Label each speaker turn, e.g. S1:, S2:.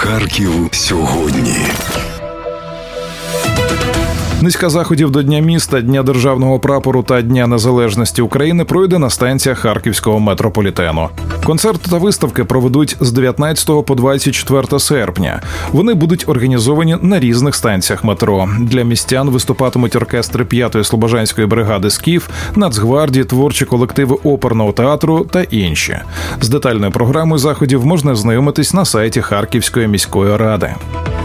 S1: Харків сьогодні.
S2: Низка заходів до Дня міста, Дня державного прапору та Дня незалежності України пройде на станціях Харківського метрополітену. Концерти та виставки проведуть з 19 по 24 серпня. Вони будуть організовані на різних станціях метро. Для містян виступатимуть оркестри 5-ї Слобожанської бригади «Скіф», Нацгвардії, творчі колективи оперного театру та інші. З детальною програмою заходів можна знайомитись на сайті Харківської міської ради.